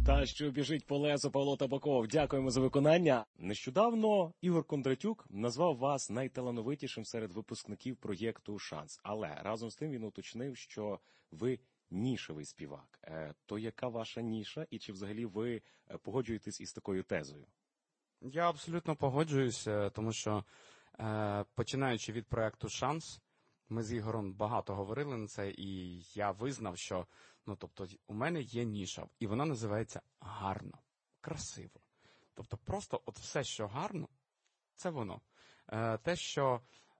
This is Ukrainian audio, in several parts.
Та що біжить по лезу Павло Табаков. Дякуємо за виконання. Нещодавно Ігор Кондратюк назвав вас найталановитішим серед випускників проєкту «Шанс». Але разом з тим він уточнив, що ви нішевий співак. То яка ваша ніша і чи взагалі ви погоджуєтесь із такою тезою? Я абсолютно погоджуюся, тому що починаючи від проєкту «Шанс», ми з Ігорем багато говорили на це, і я визнав, що у мене є ніша, і вона називається гарно, красиво. Тобто просто от все, що гарно, це воно. Те, що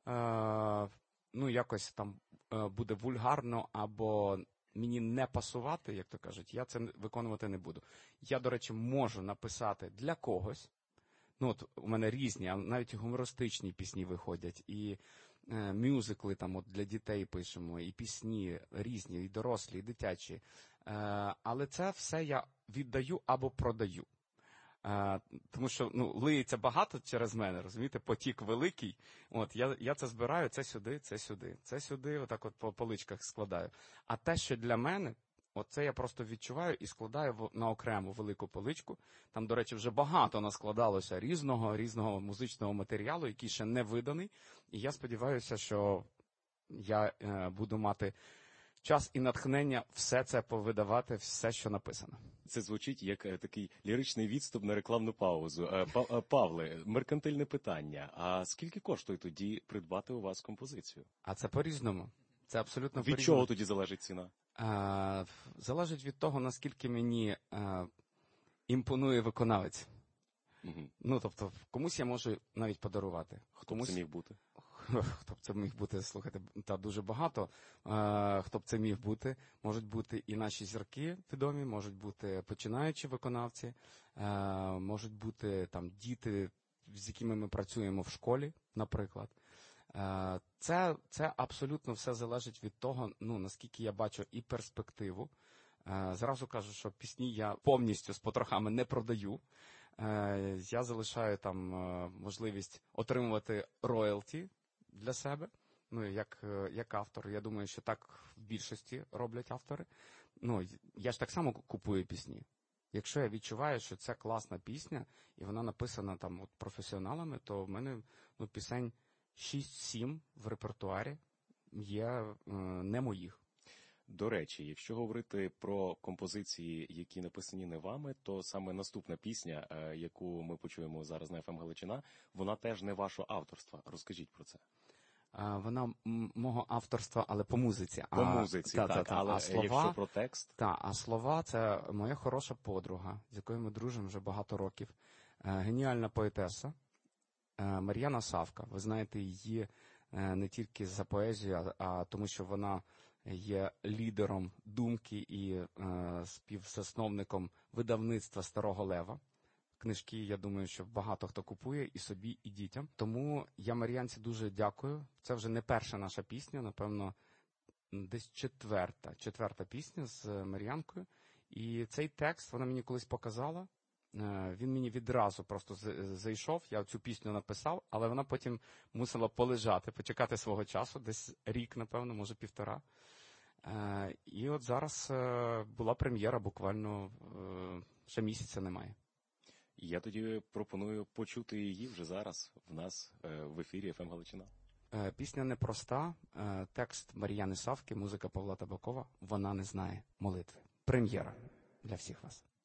якось там буде вульгарно або мені не пасувати, як то кажуть, я це виконувати не буду. Я, до речі, можу написати для когось. У мене різні, а навіть гумористичні пісні виходять, і мюзикли там для дітей пишемо, і пісні різні, і дорослі, і дитячі. Але це все я віддаю або продаю. Тому що лиється багато через мене, розумієте, потік великий. Я це збираю, це сюди, це сюди, це сюди, отак от по поличках складаю. А те, що для мене, це я просто відчуваю і складаю на окрему велику поличку. Там, до речі, вже багато наскладалося різного музичного матеріалу, який ще не виданий. І я сподіваюся, що я буду мати час і натхнення все це повидавати, все, що написано. Це звучить як такий ліричний відступ на рекламну паузу. Павле, меркантильне питання. А скільки коштує тоді придбати у вас композицію? А це по-різному. Це абсолютно по-різному. Від чого тоді залежить ціна? Залежить від того, наскільки мені імпонує виконавець. Угу. Комусь я можу навіть подарувати. Хто б це міг бути? Хто б це міг бути, слухайте, дуже багато. Хто б це міг бути? Можуть бути і наші зірки відомі, можуть бути починаючі виконавці, можуть бути там діти, з якими ми працюємо в школі, наприклад. Це абсолютно все залежить від того, наскільки я бачу і перспективу. Зразу кажу, що пісні я повністю з потрохами не продаю. Я залишаю там можливість отримувати роялті для себе, як автор. Я думаю, що так в більшості роблять автори. Я ж так само купую пісні. Якщо я відчуваю, що це класна пісня, і вона написана там професіоналами, то в мене пісень 6-7 в репертуарі є не моїх. До речі, якщо говорити про композиції, які написані не вами, то саме наступна пісня, яку ми почуємо зараз на ФМ Галичина, вона теж не вашого авторства. Розкажіть про це. Вона мого авторства, але по музиці. По музиці, так. Але слова, якщо про текст? Так, а слова – це моя хороша подруга, з якою ми дружимо вже багато років. Геніальна поетеса Мар'яна Савка. Ви знаєте її не тільки за поезію, а тому, що вона є лідером думки і співзасновником видавництва «Старого Лева». Книжки, я думаю, що багато хто купує і собі, і дітям. Тому я Мар'янці дуже дякую. Це вже не перша наша пісня, напевно, десь четверта пісня з Мар'янкою. І цей текст вона мені колись показала. Він мені відразу просто зайшов, я цю пісню написав, але вона потім мусила полежати, почекати свого часу, десь рік, напевно, може 1,5. І от зараз була прем'єра, буквально ще місяця немає. Я тоді пропоную почути її вже зараз в нас в ефірі ФМ Галичина. Пісня непроста, текст Мар'яни Савки, музика Павла Табакова, вона не знає молитви. Прем'єра для всіх вас.